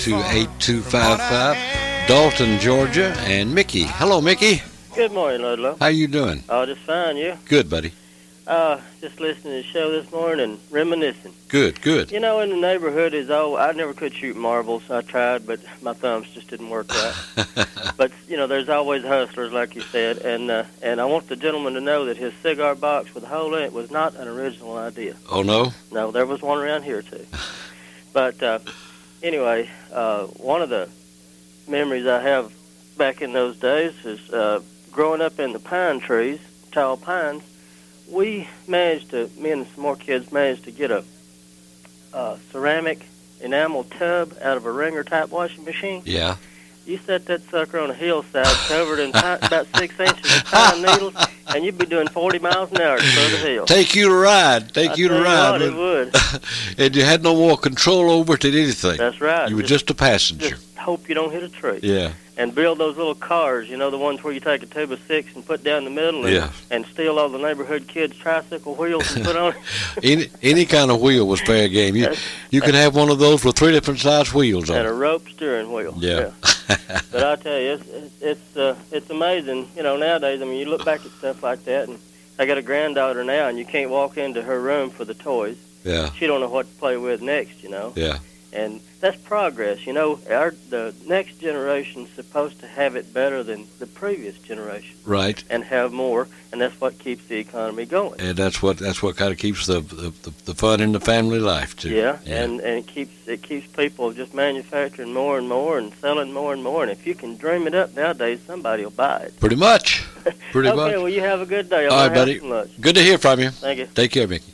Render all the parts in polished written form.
572-8255, Dalton, Georgia, and Mickey. Hello, Mickey. Good morning, Ludlow. How you doing? Oh, just fine, you? Good, buddy. Just listening to the show this morning and reminiscing. Good, good. You know, in the neighborhood I never could shoot marbles. I tried, but my thumbs just didn't work right. But, you know, there's always hustlers, like you said, and I want the gentleman to know that his cigar box with a hole in it was not an original idea. Oh, no? No, there was one around here, too. But, anyway, one of the memories I have back in those days is growing up in the pine trees, tall pines. Me and some more kids managed to get a ceramic enamel tub out of a Ringer-type washing machine. Yeah. You set that sucker on a hillside covered in about 6 inches of pine needles, and you'd be doing 40 miles an hour to the hill. Take you to ride. It would. And you had no more control over it than anything. That's right. You were just a passenger. Just hope you don't hit a tree. Yeah. And build those little cars, you know, the ones where you take a tube of 6 and put down the middle and steal all the neighborhood kids' tricycle wheels and put on it. any kind of wheel was fair game. You could have one of those with 3 different size wheels on it. And a rope steering wheel. Yeah. But I tell you, it's amazing. You know, nowadays, I mean, you look back at stuff like that, and I got a granddaughter now, and you can't walk into her room for the toys. Yeah. She don't know what to play with next, you know. Yeah. And that's progress, you know. The next generation's supposed to have it better than the previous generation. Right. And have more, and that's what keeps the economy going. And that's what kind of keeps the fun in the family life too. Yeah. And it keeps people just manufacturing more and more and selling more and more. And if you can dream it up nowadays, somebody will buy it. Pretty much. Okay, well, you have a good day. All right, buddy. Good to hear from you. Thank you. Take care, Mickey.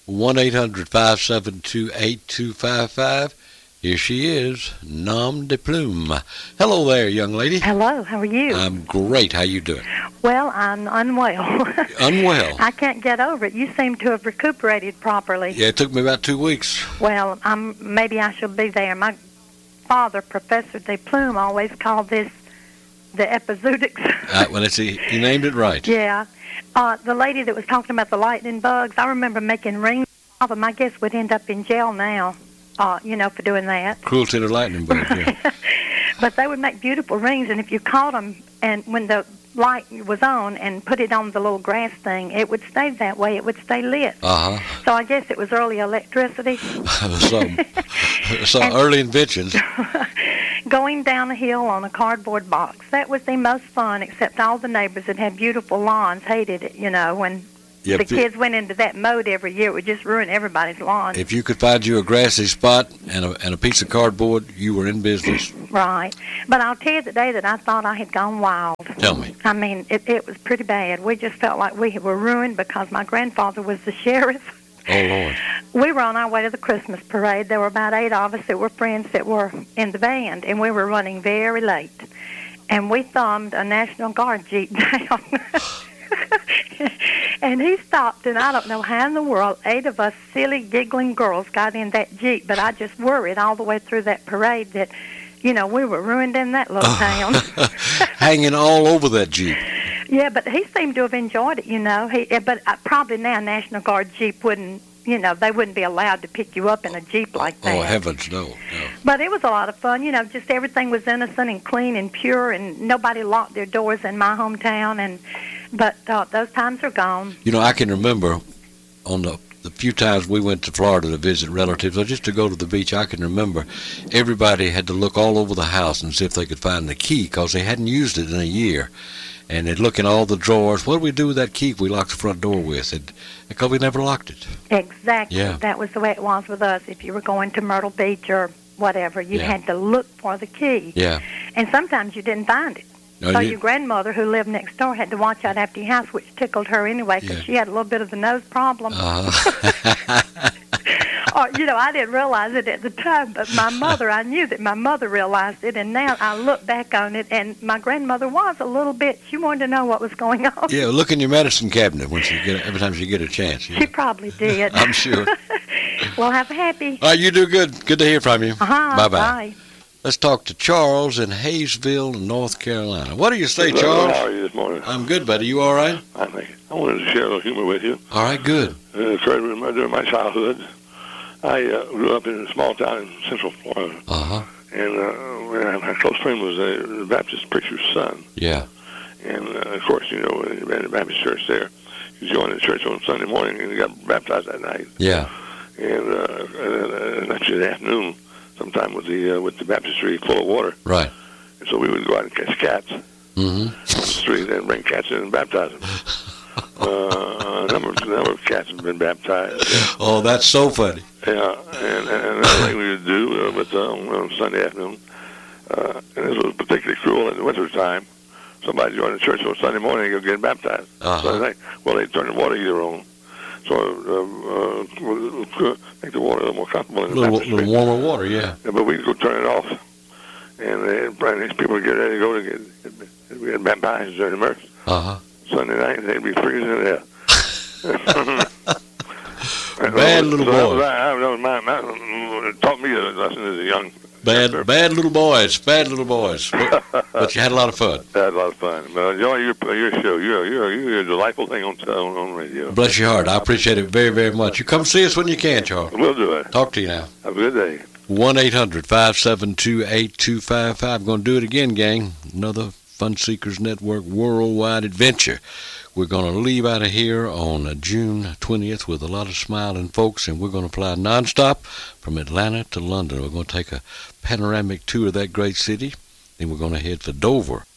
1-800-572-8255. Here she is, Nom de Plume. Hello there, young lady. Hello, how are you? I'm great. How you doing? Well, I'm unwell. Unwell? I can't get over it. You seem to have recuperated properly. Yeah, it took me about 2 weeks. Well, maybe I shall be there. My father, Professor de Plume, always called this the epizootics. He named it right. Yeah. The lady that was talking about the lightning bugs, I remember making rings of them. I guess would end up in jail now. For doing that. Cruelty to lightning bugs, yeah. But they would make beautiful rings, and if you caught them, and when the light was on and put it on the little grass thing, it would stay that way. It would stay lit. Uh-huh. So I guess it was early electricity. Some early inventions. Going down a hill on a cardboard box. That was the most fun, except all the neighbors that had beautiful lawns hated it, when... Yep. The kids went into that mode every year. It would just ruin everybody's lawn. If you could find you a grassy spot and a piece of cardboard, you were in business. Right. But I'll tell you the day that I thought I had gone wild. Tell me. I mean, it was pretty bad. We just felt like we were ruined because my grandfather was the sheriff. Oh, Lord. We were on our way to the Christmas parade. There were about 8 of us that were friends that were in the band, and we were running very late. And we thumbed a National Guard Jeep down. And he stopped, and I don't know how in the world 8 of us silly, giggling girls got in that Jeep, but I just worried all the way through that parade that, we were ruined in that little town. Hanging all over that Jeep. Yeah, but he seemed to have enjoyed it, But probably now National Guard Jeep wouldn't, they wouldn't be allowed to pick you up in a Jeep like that. Oh, heavens, no. But it was a lot of fun, just everything was innocent and clean and pure, and nobody locked their doors in my hometown, But those times are gone. I can remember on the few times we went to Florida to visit relatives or just to go to the beach, I can remember everybody had to look all over the house and see if they could find the key because they hadn't used it in a year. And they'd look in all the drawers. What do we do with that key we locked the front door with? Because we never locked it. Exactly. Yeah. That was the way it was with us. If you were going to Myrtle Beach or whatever, you had to look for the key. Yeah. And sometimes you didn't find it. So your grandmother, who lived next door, had to watch out after your house, which tickled her anyway, because she had a little bit of the nose problem. Or, I didn't realize it at the time, but I knew that my mother realized it, and now I look back on it, and my grandmother was a little bit, she wanted to know what was going on. Yeah, look in your medicine cabinet every time she get a chance. She probably did. I'm sure. Well, have a happy. All right, you do good. Good to hear from you. Bye-bye. Bye. Let's talk to Charles in Hayesville, North Carolina. What do you say, Charles? How are you this morning? I'm good, buddy. You all right? I wanted to share a little humor with you. All right, good. During my childhood, I grew up in a small town in Central Florida. Uh-huh. And my close friend was the Baptist preacher's son. Yeah. And, of course, you know, we had a Baptist church there. He joined the church on Sunday morning, and he got baptized that night. Yeah. And actually, the afternoon, sometime with the baptistry full of water. Right. And so we would go out and catch cats Mm-hmm. on the street and bring cats in and baptize them. A number of cats have been baptized. Yeah. Oh, that's so funny. Yeah, and another thing we would do on Sunday afternoon, and this was particularly cruel in the winter time. Somebody joined the church on Sunday morning and go get baptized. So they turn the water heater on. So make the water a little more comfortable in the baptistry. A little warmer water, yeah. But we'd go turn it off. And these people would get ready to go to get baptized during the mirth. Sunday night, they'd be freezing to death. Bad little boy. That was my taught me a lesson as a young. Bad little boys. But you had a lot of fun. I had a lot of fun. Enjoy your show. You're a delightful thing on radio. Bless your heart. I appreciate it very, very much. You come see us when you can, Charles. We'll do it. Talk to you now. Have a good day. 1-800-572-8255. Going to do it again, gang. Another Fun Seekers Network worldwide adventure. We're going to leave out of here on June 20th with a lot of smiling folks, and we're going to fly nonstop from Atlanta to London. We're going to take a panoramic tour of that great city. Then we're going to head for Dover